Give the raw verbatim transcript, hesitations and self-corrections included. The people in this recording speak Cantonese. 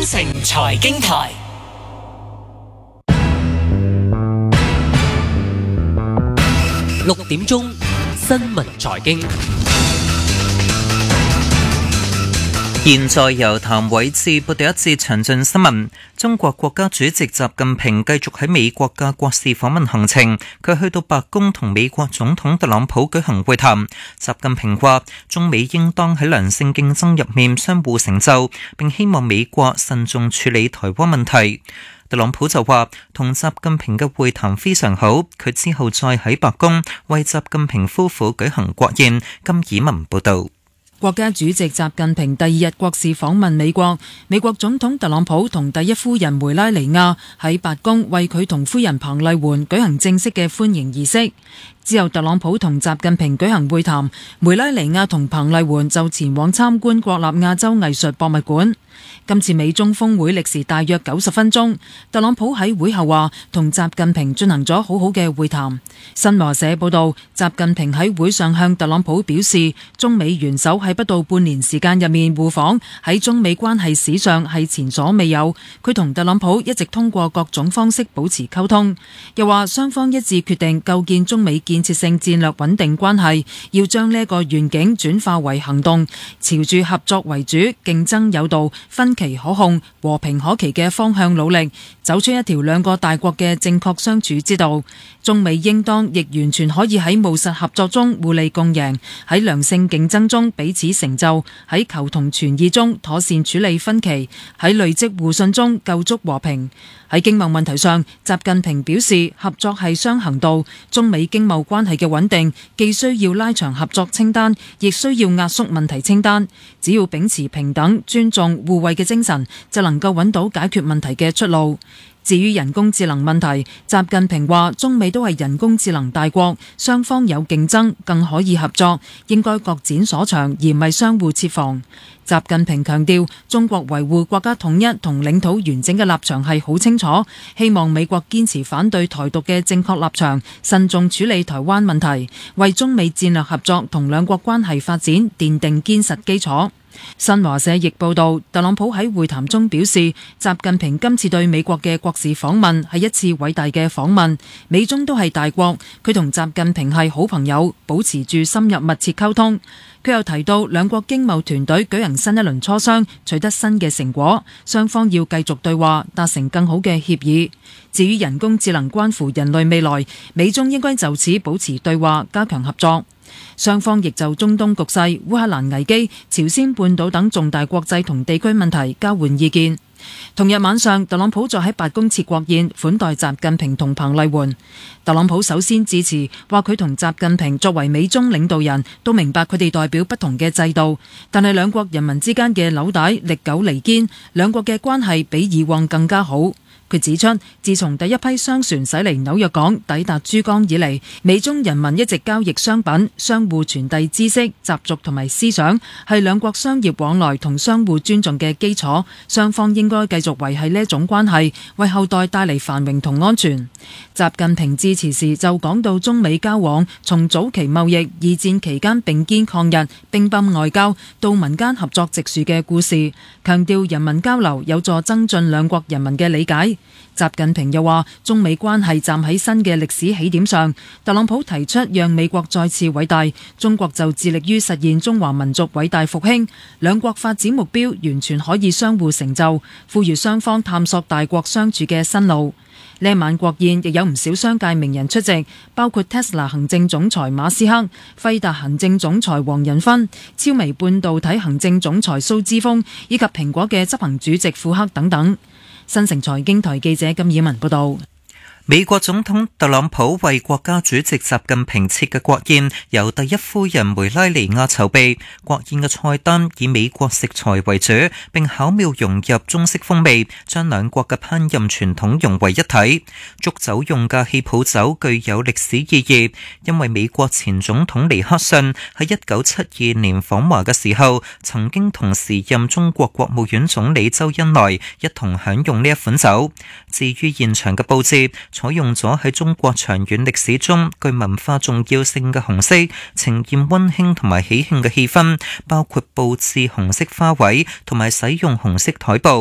城財經台。六點鐘新聞財經， 現在由譚偉智報道一節詳盡新聞。中國國家主席習近平繼續喺美國嘅國事訪問行程，佢去到白宮同美國總統特朗普舉行會談。習近平話，中美應當喺良性競爭入面相互成就，並希望美國慎重處理台灣問題。特朗普就話，同習近平嘅會談非常好，佢之後再喺白宮為習近平夫婦舉行國宴。金以文報道。 國家主席習近平第二日國事訪問美國，美國總統特朗普同第一夫人梅拉尼亞喺白宮為佢同夫人彭麗媛舉行正式嘅歡迎儀式。之後特朗普同習近平舉行會談，梅拉尼亞同彭麗媛就前往參觀國立亞洲藝術博物館。今次美中峰會歷時大約九十分鐘，特朗普喺會後話同習近平進行咗好好嘅會談。新華社報道，習近平喺會上向特朗普表示，中美元首喺不到半年時間入面互訪，喺中美關係史上係前所未有。佢同特朗普一直通過各種方式保持溝通，又話雙方一致決定構建中美建設性戰略穩定關係，要將呢個願景轉化為行動，朝住合作為主、競爭有道、分期可控、和平可期嘅方向努力，走出一條兩個大國嘅正確相處之道。中美應當亦完全可以喺務實合作中互利共贏，喺良性競爭中彼此成就，喺求同存異中妥善處理分歧，喺累積互信中構築和平。喺經貿問題上，習近平表示合作係雙行道，中美經貿關係嘅穩定既需要拉長合作清單，亦需要壓縮問題清單。只要秉持平等、尊重、互惠嘅精神，就能夠揾到解決問題嘅出路。至於人工智能問題，習近平話中美都係人工智能大國，雙方有競爭，更可以合作，應該各展所長，而唔係相互設防。習近平強調，中國維護國家統一同領土完整嘅立場係好清楚，希望美國堅持反對台獨嘅正確立場，慎重處理台灣問題，為中美戰略合作同兩國關係發展奠定堅實基礎。新華社亦報道，特朗普喺會談中表示，習近平今次對美國嘅國事訪問係一次偉大嘅訪問，美中都係大國，佢同習近平係好朋友，保持住深入密切溝通。佢又提到，兩國經貿團隊舉行新一輪磋商，取得新嘅成果，雙方要繼續對話，達成更好嘅協議。至於人工智能關乎人類未來，美中應該就此保持對話，加強合作。雙方亦就中東局勢、烏克蘭危機、朝鮮半島等重大國際同地區問題交換意見。同日晚上，特朗普再喺白宮設國宴款待習近平同彭麗媛。特朗普首先致辭，話佢同習近平作為美中領導人，都明白佢哋代表不同嘅制度，但係兩國人民之間嘅紐帶歷久彌堅，兩國嘅關係比以往更加好。佢指出，自從第一批商船駛離紐約港抵達珠江以嚟，美中人民一直交易商品，相互傳遞知識、習俗同埋思想，係兩國商業往來同相互尊重嘅基礎。雙方應該繼續維繫呢一種關係，為後代帶嚟繁榮同安全。習近平致辭時就講到中美交往從早期貿易、二戰期間並肩抗日、乒乓外交到民間合作植樹嘅故事，強調人民交流有助增進兩國人民嘅理解。習近平又話，中美關係站喺新嘅歷史起點上。特朗普提出讓美國再次偉大，中國就致力於實現中華民族偉大復興，兩國發展目標完全可以相互成就，呼籲雙方探索大國相處嘅新路。呢晚國宴亦有唔少商界名人出席，包括 Tesla 行政總裁馬斯克、輝達行政總裁黃仁勳、超微半導體行政總裁蘇之鋒，以及蘋果嘅執行主席庫克等等。新城財經台記者金以文報道。 美國總統特朗普為國家主席習近平設嘅國宴，由第一夫人梅拉尼亞籌備。國宴嘅菜單以美國食材為主，並巧妙融入中式風味，將兩國嘅烹飪傳統融為一體。祝酒用嘅氣泡酒具有歷史意義，因為美國前總統尼克遜喺一九七二年訪華嘅時候，曾經同時任中國國務院總理周恩來一同享用呢一款酒。至於現場嘅佈置，採用咗喺中國長遠歷史中具文化重要性嘅紅色，呈現溫馨同埋喜慶嘅氣氛，包括佈置紅色花卉同埋使用紅色台布。